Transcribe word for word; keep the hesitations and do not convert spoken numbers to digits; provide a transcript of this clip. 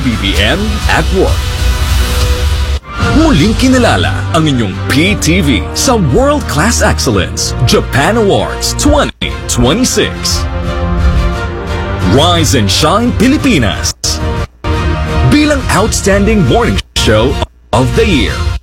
B B M at Work. Muling kinalala ang inyong P T V sa World Class Excellence Japan Awards twenty twenty-six. Rise and Shine Pilipinas bilang Outstanding Morning Show of the Year.